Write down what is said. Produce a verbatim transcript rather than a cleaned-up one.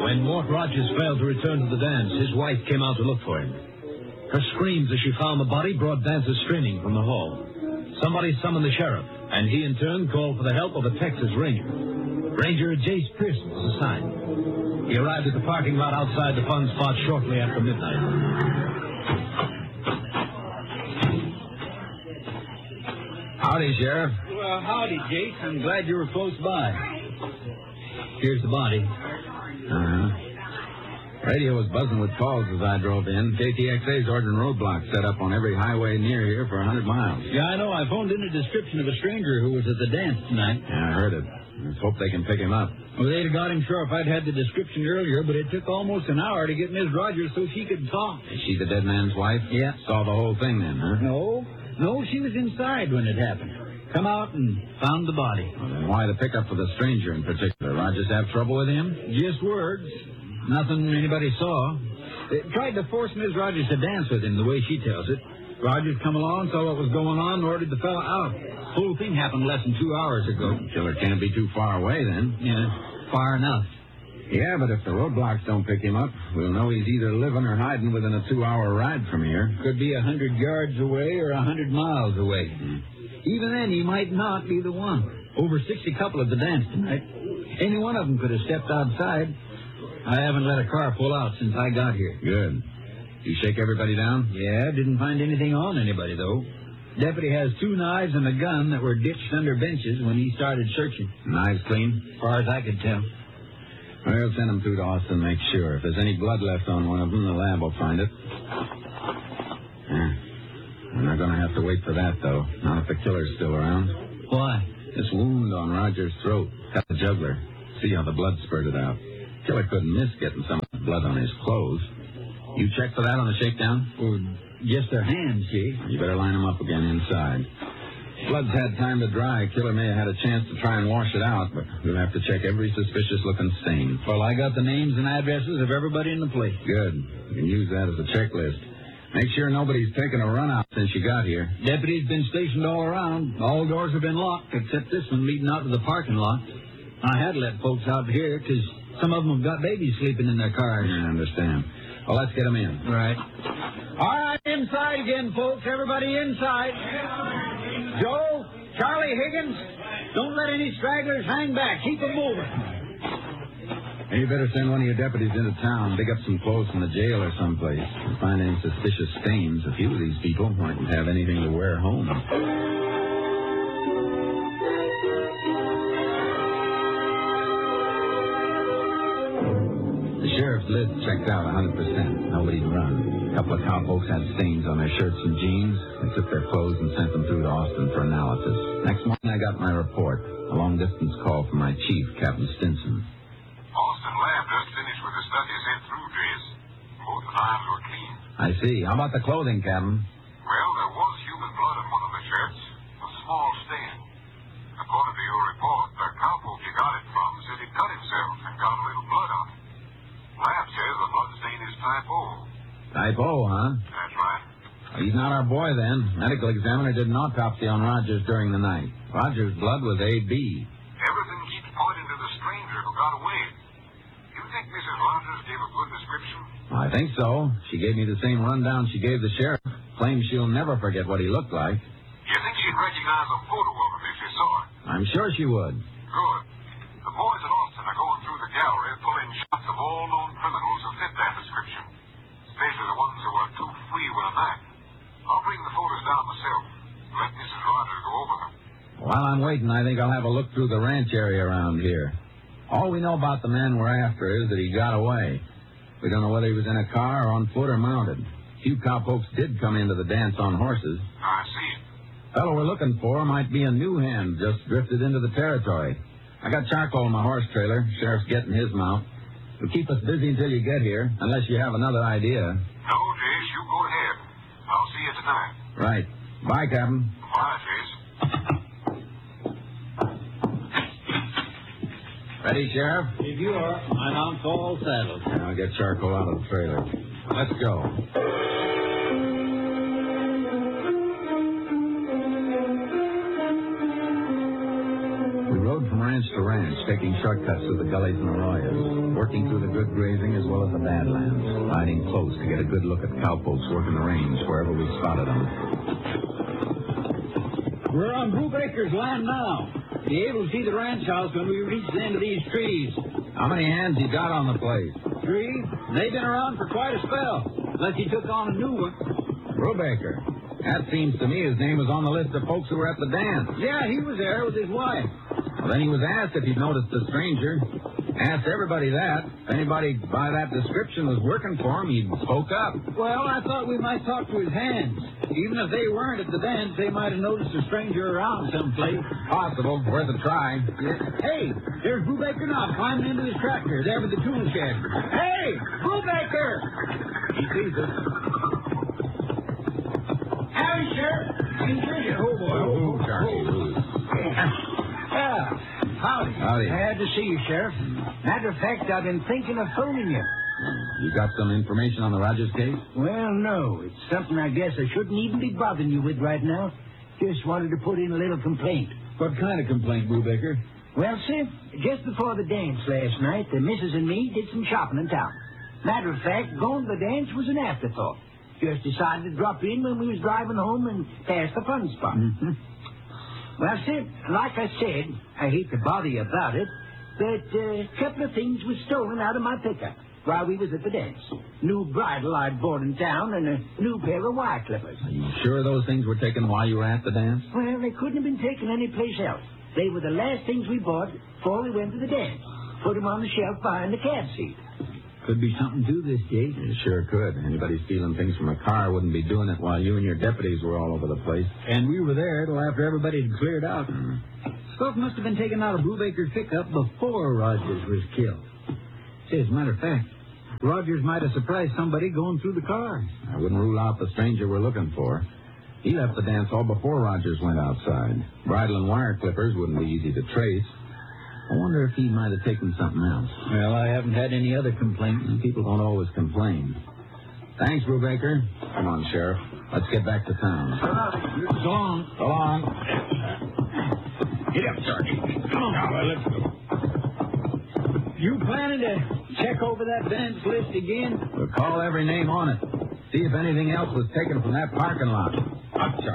When Mort Rogers failed to return to the dance, his wife came out to look for him. Her screams as she found the body brought dancers streaming from the hall. Somebody summoned the sheriff, and he in turn called for the help of a Texas Ranger. Ranger Jace Pearson was assigned. He arrived at the parking lot outside the fun spot shortly after midnight. Howdy, Sheriff. Well, howdy, Jace. I'm glad you were close by. Here's the body. Uh-huh. Radio was buzzing with calls as I drove in. K T X A's ordering roadblocks set up on every highway near here for one hundred miles. Yeah, I know. I phoned in a description of a stranger who was at the dance tonight. Yeah, I heard it. Let's hope they can pick him up. Well, they'd have got him sure if I'd had the description earlier, but it took almost an hour to get Miss Rogers so she could talk. Is she the dead man's wife? Yeah. Saw the whole thing then, huh? No. No, she was inside when it happened. Come out and found the body. Well, then why the pickup for the stranger in particular? Rogers have trouble with him? Just words. Nothing anybody saw. They tried to force Miss Rogers to dance with him the way she tells it. Rogers come along, saw what was going on, and ordered the fella out. The whole thing happened less than two hours ago. The killer can't be too far away then. Yeah, far enough. Yeah, but if the roadblocks don't pick him up, we'll know he's either living or hiding within a two-hour ride from here. Could be a hundred yards away or a hundred miles away. Hmm. Even then, he might not be the one. Over sixty couple at the dance tonight. Any one of them could have stepped outside. I haven't let a car pull out since I got here. Good. You shake everybody down? Yeah, didn't find anything on anybody, though. Deputy has two knives and a gun that were ditched under benches when he started searching. Knives clean? As far as I could tell. Well, send them through to Austin, make sure. If there's any blood left on one of them, the lab will find it. Yeah. We're not going to have to wait for that, though. Not if the killer's still around. Why? This wound on Rogers' throat cut the jugular. See how the blood spurted out. Killer couldn't miss getting some of the blood on his clothes. You check for that on the shakedown? Well, just their hands, Chief. You better line them up again inside. Blood's had time to dry. Killer may have had a chance to try and wash it out, but we'll have to check every suspicious-looking stain. Well, I got the names and addresses of everybody in the place. Good. You can use that as a checklist. Make sure nobody's taken a run out since you got here. Deputies been stationed all around. All doors have been locked, except this one leading out to the parking lot. I had to let folks out here, because some of them have got babies sleeping in their cars. I understand. Well, let's get them in. Right. All right, inside again, folks. Everybody inside. Joe, Charlie, Higgins, don't let any stragglers hang back. Keep them moving. Hey, you better send one of your deputies into town, dig up some clothes from the jail or someplace. If you find any suspicious stains, a few of these people mightn't have anything to wear home. The sheriff's lid checked out one hundred percent. Nobody'd run. A couple of cowpokes had stains on their shirts and jeans. They took their clothes and sent them through to Austin for analysis. Next morning, I got my report. A long-distance call from my chief, Captain Stinson. Austin Lab just finished with the studies in through, Jace. Both the knives were clean. I see. How about the clothing, Captain? Well, there was human blood on one of the shirts. A small stain. According to your report, the cowpoke you got it from said he cut himself and got a little blood on it. Lab says the blood stain is type O. Type O, huh? That's right. Well, he's not our boy, then. Medical examiner did an autopsy on Rogers during the night. Rogers' blood was A B. Everything keeps pointing to the stranger who got away. You think Missus Rogers gave a good description? I think so. She gave me the same rundown she gave the sheriff. Claims she'll never forget what he looked like. You think she'd recognize a photo of him if she saw it? I'm sure she would. Good. The boys at Austin are going through the gallery, pulling shots of all known criminals who fit that description, especially the ones who are too free with a knife. I'll bring the photos down myself. Let Missus Rogers go over them. While I'm waiting, I think I'll have a look through the ranch area around here. All we know about the man we're after is that he got away. We don't know whether he was in a car or on foot or mounted. A few cowpokes did come into the dance on horses. I see it. The fellow we're looking for might be a new hand, just drifted into the territory. I got charcoal in my horse trailer. Sheriff's getting his mount. It'll keep us busy until you get here, unless you have another idea. No, Jace, you go ahead. I'll see you tonight. Right. Bye, Captain. Bye, Jace. Ready, Sheriff? If you are, my mount's all saddled. I'll get charcoal out of the trailer. Let's go. We rode from ranch to ranch, taking shortcuts through the gullies and arroyos, working through the good grazing as well as the badlands, riding close to get a good look at cowpokes working the range wherever we spotted them. We're on Brubaker's land now. Be able to see the ranch house when we reach the end of these trees. How many hands you got on the place? Three? They've been around for quite a spell, unless he took on a new one. Brubaker. That seems to me his name was on the list of folks who were at the dance. Yeah, he was there with his wife. Well, then he was asked if he'd noticed the stranger. Asked everybody that. If anybody by that description was working for him, he spoke up. Well, I thought we might talk to his hands. Even if they weren't at the dance, they might have noticed a stranger around someplace. Possible. Worth a try. Hey, there's Brubaker now, climbing into his tractor, there with the tool shed. Hey, Brubaker! He sees us. Howdy, Sheriff. Oh, boy. Oh, Charlie. Yeah. Howdy. Howdy. Glad to see you, Sheriff. Matter of fact, I've been thinking of phoning you. You got some information on the Rogers case? Well, no. It's something I guess I shouldn't even be bothering you with right now. Just wanted to put in a little complaint. What kind of complaint, Brubaker? Well, sir, just before the dance last night, the missus and me did some shopping in town. Matter of fact, going to the dance was an afterthought. Just decided to drop in when we was driving home and pass the fun spot. Mm-hmm. Well, sir, like I said, I hate to bother you about it, but uh, a couple of things was stolen out of my pickup while we was at the dance. New bridle I'd bought in town and a new pair of wire clippers. Are you sure those things were taken while you were at the dance? Well, they couldn't have been taken anyplace else. They were the last things we bought before we went to the dance. Put them on the shelf behind the cab seat. Could be something to this, Jake. It sure could. Anybody stealing things from a car wouldn't be doing it while you and your deputies were all over the place. And we were there till after everybody had cleared out. Mm. Stuff must have been taken out of Brubaker's pickup before Rogers was killed. Say, as a matter of fact, Rogers might have surprised somebody going through the car. I wouldn't rule out the stranger we're looking for. He left the dance hall before Rogers went outside. Bridle and wire clippers wouldn't be easy to trace. I wonder if he might have taken something else. Well, I haven't had any other complaints. People don't always complain. Thanks, Brubaker. Come on, Sheriff. Let's get back to town. So long. So long. Get up, Sergeant. Come on. Now, let's go. You planning to check over that dance list again? We'll call every name on it. See if anything else was taken from that parking lot. Up, Sergeant.